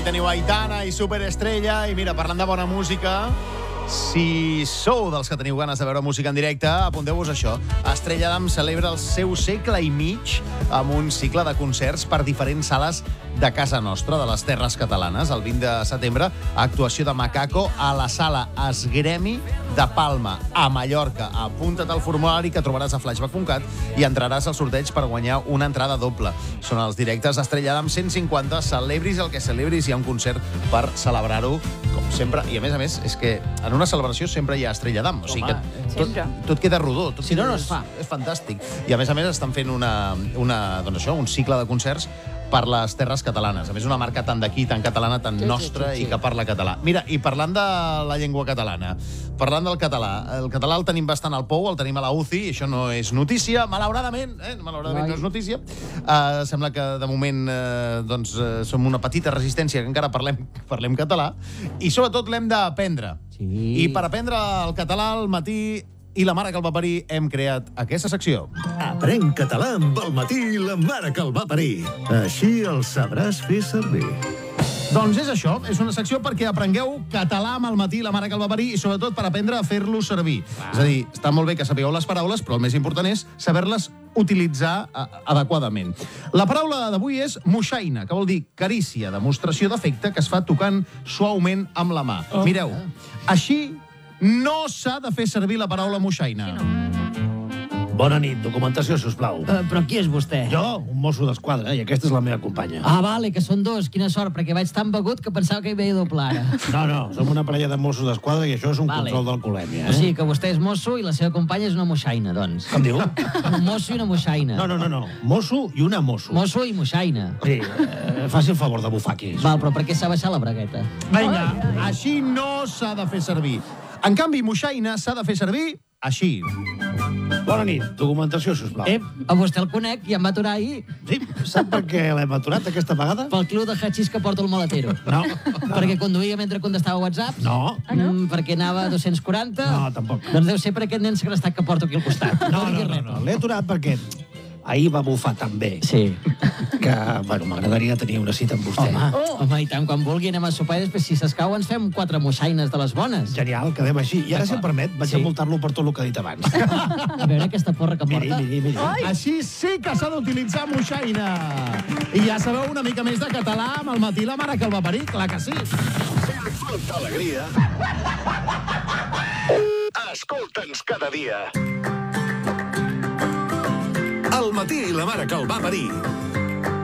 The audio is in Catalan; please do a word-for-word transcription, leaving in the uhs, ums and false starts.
teniu Aitana i Superestrella. I mira, parlant de bona música, si sou dels que teniu ganes de veure música en directe, apunteu-vos això. Estrella Damm celebra el seu segle i mig amb un cicle de concerts per diferents sales de casa nostra, de les terres catalanes. El vint de setembre, actuació de Macaco a la sala Esgremi de Palma, a Mallorca. Apunta't al formulari que trobaràs a flashback punt cat i entraràs al sorteig per guanyar una entrada doble. Són els directes d'Estrella Damm cent cinquanta. Celebris el que celebris, hi ha un concert per celebrar-ho, com sempre. I a més a més, és que en una celebració sempre hi ha Estrella Damm. O sigui que tot, tot queda rodó. Tot si no, no es fa. És fantàstic. I a més a més estan fent una, una, doncs això, un cicle de concerts per les terres catalanes. A més, una marca tan d'aquí, tan catalana, tan sí, nostra sí, sí, sí. i que parla català. Mira, i parlant de la llengua catalana, parlant del català, el català el tenim bastant al pou, el tenim a la U C I, i això no és notícia, malauradament, eh? malauradament no és notícia. Uh, sembla que, de moment, uh, doncs, uh, som una petita resistència que encara parlem, parlem català, i sobretot l'hem d'aprendre. Sí. I per aprendre el català al matí i la mare que el va parir hem creat aquesta secció. Aprèn català amb el matí i la mare que el va parir. Així el sabràs fer servir. Doncs és això, és una secció perquè aprengueu català amb el matí i la mare que el va parir i sobretot per aprendre a fer-lo servir. Ah. És a dir, està molt bé que sapigueu les paraules, però el més important és saber-les utilitzar adequadament. La paraula d'avui és moixaina, que vol dir carícia, demostració d'afecte que es fa tocant suaument amb la mà. Oh. Mireu, així no s'ha de fer servir la paraula moixaina. Bona nit, documentació, sisplau. Uh, però qui és vostè? Jo, un mosso d'esquadra, i aquesta és la meva companya. Ah, vale, que són dos. Quina sort, perquè vaig tan begut que pensava que hi veia doble ara. No, no, som una parella de mossos d'esquadra i això és un vale. control d'alcoholèmia. Eh? O sigui que vostè és mosso i la seva companya és una moixaina, doncs. Com diu? Un mosso i una moixaina. No, no, no, no. Mosso i una mosso. Mosso i moixaina. Sí, eh, faci el favor de bufar aquí. Val, però per què s'ha baixat la bragueta? Vinga, així no s'ha de fer servir. En canvi, moixaina s'ha de fer servir així. Bona nit, documentació, sisplau. Eh, a vostè el conec i em va aturar ahir. Sí, sap per què l'hem aturat aquesta vegada? Pel club de hachís que porta el maletero. No, no. Perquè conduïa mentre contestava WhatsApp. No. Ah, no? Mm, perquè anava a dos-cents quaranta. No, tampoc. Doncs deu ser per aquest nen segrestat que porto aquí al costat. No, no, no, no. L'he aturat perquè ahir va bufar tan bé. Sí. Que, bueno, m'agradaria tenir una cita amb vostè. Home, oh. home, i tant, quan vulgui anem a sopar i després, si s'escau, ens fem quatre moixaines de les bones. Genial, quedem així. I ara, si em permet, vaig sí. a multar-lo per tot el que ha dit abans. A veure aquesta porra que porta. Miri, miri, miri. Així sí que s'ha d'utilitzar moixaina. I ja sabeu una mica més de català amb el matí la mare que el va parir, clar que sí. Si et falta alegria, escolta'ns cada dia. Al matí la mare que el va parir.